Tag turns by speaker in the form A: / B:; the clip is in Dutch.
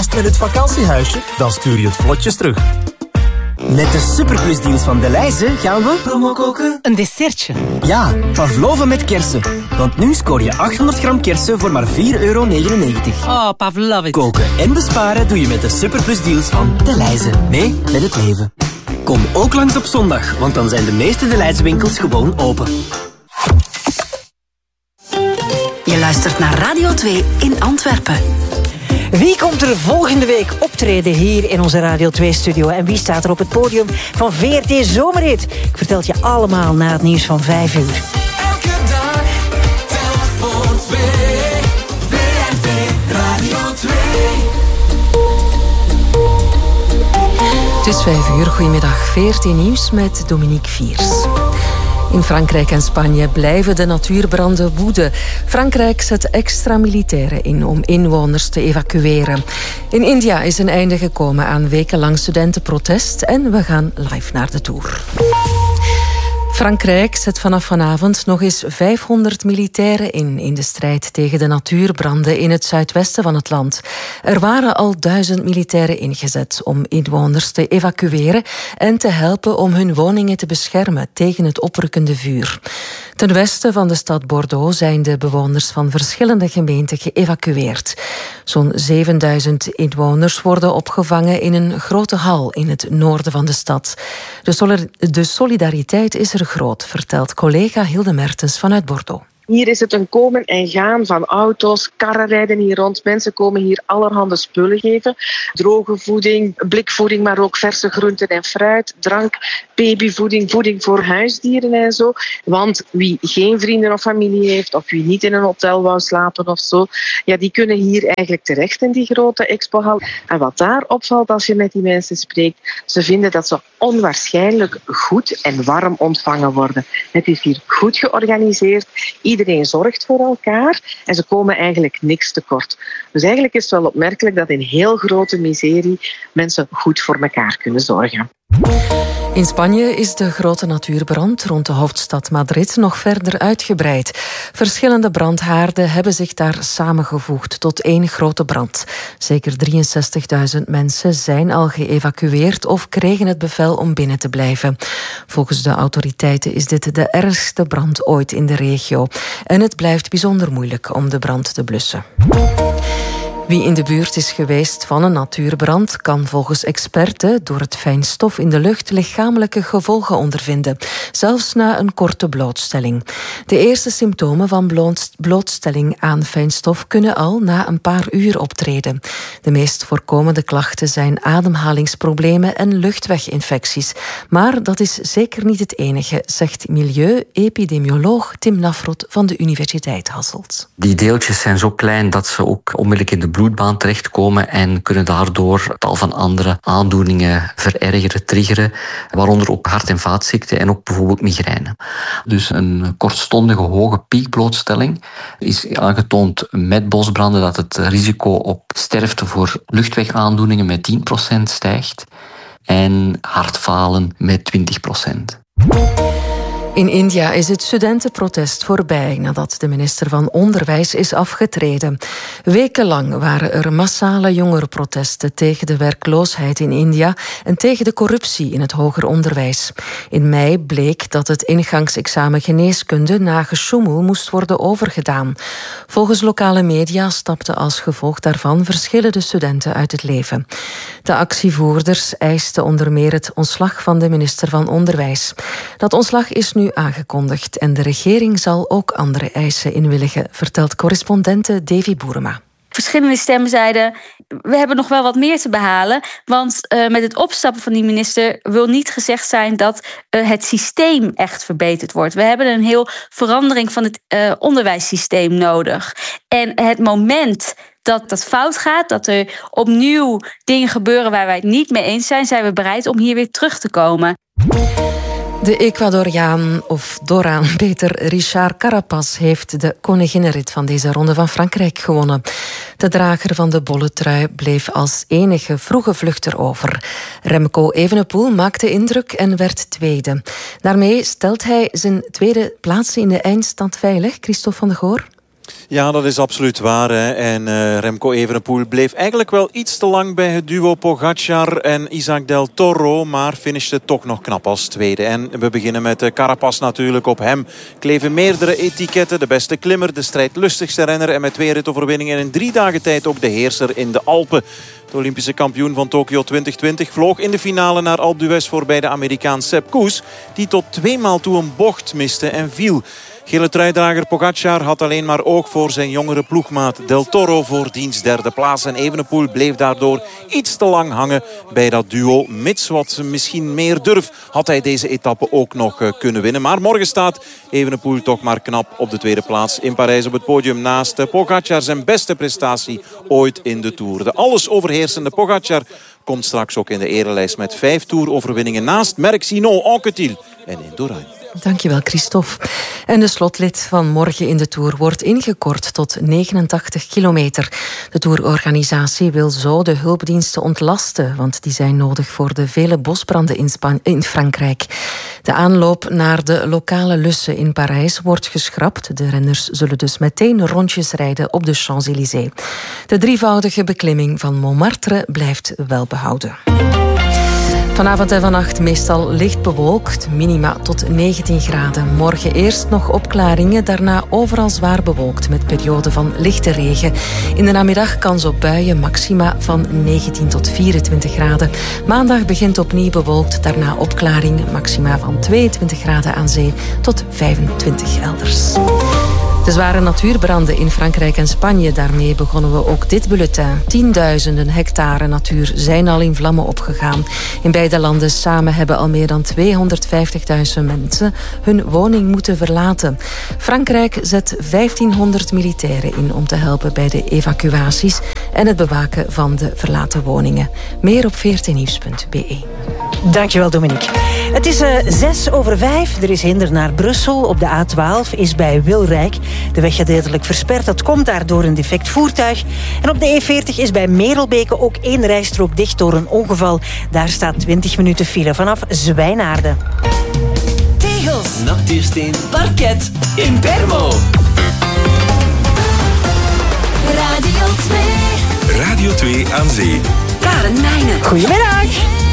A: Past met het vakantiehuisje? Dan stuur je het vlotjes terug.
B: Met de superplusdeals van Delhaize gaan we...
C: Promo koken?
D: Een dessertje.
B: Ja, pavlova met kersen. Want nu scoor je 800 gram kersen voor maar €4,99.
D: Oh, pavlova.
B: Koken en besparen doe je met de superplusdeals van Delhaize. Mee met het leven. Kom ook langs op zondag, want dan zijn de meeste Delhaize winkels gewoon open.
E: Je luistert naar Radio 2 in Antwerpen.
F: Wie komt er volgende week optreden hier in onze Radio 2-studio? En wie staat er op het podium van VRT Zomerhit? Ik vertel het je allemaal na het nieuws van 5 uur.
C: Elke dag telt voor 2. VRT Radio 2.
G: Het is 5 uur. Goedemiddag. VRT Nieuws met Dominique Viers. In Frankrijk en Spanje blijven de natuurbranden woeden. Frankrijk zet extra militairen in om inwoners te evacueren. In India is een einde gekomen aan wekenlang studentenprotest en we gaan live naar de Tour. Frankrijk zet vanaf vanavond nog eens 500 militairen in de strijd tegen de natuurbranden in het zuidwesten van het land. Er waren al 1000 militairen ingezet om inwoners te evacueren en te helpen om hun woningen te beschermen tegen het oprukkende vuur. Ten westen van de stad Bordeaux zijn de bewoners van verschillende gemeenten geëvacueerd. Zo'n 7000 inwoners worden opgevangen in een grote hal in het noorden van de stad. De solidariteit is er groot, vertelt collega Hilde Mertens vanuit Bordeaux.
H: Hier is het een komen en gaan van auto's, karren rijden hier rond. Mensen komen hier allerhande spullen geven. Droge voeding, blikvoeding, maar ook verse groenten en fruit, drank, babyvoeding, voeding voor huisdieren en zo. Want wie geen vrienden of familie heeft, of wie niet in een hotel wou slapen of zo, ja, die kunnen hier eigenlijk terecht in die grote expohal. En wat daar opvalt als je met die mensen spreekt, ze vinden dat ze onwaarschijnlijk goed en warm ontvangen worden. Het is hier goed georganiseerd. Iedereen zorgt voor elkaar en ze komen eigenlijk niks tekort. Dus eigenlijk is het wel opmerkelijk dat in heel grote miserie mensen goed voor elkaar kunnen zorgen.
G: In Spanje is de grote natuurbrand rond de hoofdstad Madrid nog verder uitgebreid. Verschillende brandhaarden hebben zich daar samengevoegd tot één grote brand. Zeker 63.000 mensen zijn al geëvacueerd of kregen het bevel om binnen te blijven. Volgens de autoriteiten is dit de ergste brand ooit in de regio. En het blijft bijzonder moeilijk om de brand te blussen. Wie in de buurt is geweest van een natuurbrand kan volgens experten door het fijnstof in de lucht lichamelijke gevolgen ondervinden, zelfs na een korte blootstelling. De eerste symptomen van blootstelling aan fijnstof kunnen al na een paar uur optreden. De meest voorkomende klachten zijn ademhalingsproblemen en luchtweginfecties. Maar dat is zeker niet het enige, zegt milieu-epidemioloog Tim Nafrot van de Universiteit Hasselt.
I: Die deeltjes zijn zo klein dat ze ook onmiddellijk in de bloedbaan terechtkomen en kunnen daardoor tal van andere aandoeningen verergeren, triggeren, waaronder ook hart- en vaatziekten en ook bijvoorbeeld migraine. Dus een kortstondige hoge piekblootstelling is aangetoond met bosbranden dat het risico op sterfte voor luchtwegaandoeningen met 10% stijgt en hartfalen met 20%.
G: In India is het studentenprotest voorbij nadat de minister van Onderwijs is afgetreden. Wekenlang waren er massale jongerenprotesten tegen de werkloosheid in India en tegen de corruptie in het hoger onderwijs. In mei bleek dat het ingangsexamen geneeskunde na gesjoemel moest worden overgedaan. Volgens lokale media stapten als gevolg daarvan verschillende studenten uit het leven. De actievoerders eisten onder meer het ontslag van de minister van Onderwijs. Dat ontslag is nu aangekondigd en de regering zal ook andere eisen inwilligen, vertelt correspondente Davy Boerema.
J: Verschillende stemmen zeiden, we hebben nog wel wat meer te behalen. Want met het opstappen van die minister wil niet gezegd zijn dat het systeem echt verbeterd wordt. We hebben een heel verandering van het onderwijssysteem nodig. En het moment dat dat fout gaat, dat er opnieuw dingen gebeuren waar wij het niet mee eens zijn, zijn we bereid om hier weer terug te komen.
G: De Ecuadoriaan, of Doraan beter, Richard Carapaz heeft de koninginnenrit van deze ronde van Frankrijk gewonnen. De drager van de bolletrui bleef als enige vroege vluchter over. Remco Evenepoel maakte indruk en werd tweede. Daarmee stelt hij zijn tweede plaats in de eindstand veilig, Christophe van de Goor.
D: Ja, dat is absoluut waar. Hè. En Remco Evenepoel bleef eigenlijk wel iets te lang bij het duo Pogacar en Isaac Del Toro, maar finishte toch nog knap als tweede. En we beginnen met Carapaz natuurlijk. Op hem kleven meerdere etiketten. De beste klimmer, de strijdlustigste renner en met 2 ritoverwinningen in 3 dagen tijd ook de heerser in de Alpen. De Olympische kampioen van Tokio 2020 vloog in de finale naar Alpe d'Huez voorbij de Amerikaan Sepp Kuss, die tot 2 maal toe een bocht miste en viel. Gele truidrager Pogacar had alleen maar oog voor zijn jongere ploegmaat Del Toro voor diens 3e plaats. En Evenepoel bleef daardoor iets te lang hangen bij dat duo. Mits wat misschien meer durf had hij deze etappe ook nog kunnen winnen. Maar morgen staat Evenepoel toch maar knap op de 2e plaats in Parijs op het podium. Naast Pogacar zijn beste prestatie ooit in de Tour. De alles overheersende Pogacar komt straks ook in de erelijst met 5 Tour-overwinningen naast Merckx, Hinault, Anquetil en Indurain.
G: Dankjewel, Christophe. En de slotrit van morgen in de Tour wordt ingekort tot 89 kilometer. De Tourorganisatie wil zo de hulpdiensten ontlasten, want die zijn nodig voor de vele bosbranden in Frankrijk. De aanloop naar de lokale lussen in Parijs wordt geschrapt. De renners zullen dus meteen rondjes rijden op de Champs-Élysées. De 3voudige beklimming van Montmartre blijft wel behouden. Vanavond en vannacht meestal licht bewolkt, minima tot 19 graden. Morgen eerst nog opklaringen, daarna overal zwaar bewolkt met perioden van lichte regen. In de namiddag kans op buien, maxima van 19 tot 24 graden. Maandag begint opnieuw bewolkt, daarna opklaring, maxima van 22 graden aan zee tot 25 elders. De zware natuurbranden in Frankrijk en Spanje, daarmee begonnen we ook dit bulletin. 10.000 hectare natuur zijn al in vlammen opgegaan. In beide landen samen hebben al meer dan 250.000 mensen hun woning moeten verlaten. Frankrijk zet 1500 militairen in om te helpen bij de evacuaties en het bewaken van de verlaten woningen. Meer op 14nieuws.be.
F: Dankjewel, Dominique. Het is 5:06. Er is hinder naar Brussel. Op de A12 is bij Wilrijk de weg gedeeltelijk versperd. Dat komt daardoor een defect voertuig. En op de E40 is bij Merelbeke ook 1 rijstrook dicht door een ongeval. Daar staat 20 minuten file vanaf Zwijnaarden.
B: Tegels, natuursteen, parket, Impermo.
C: Radio 2.
K: Radio 2 aan zee.
E: Karen Meijnen.
F: Goedemiddag.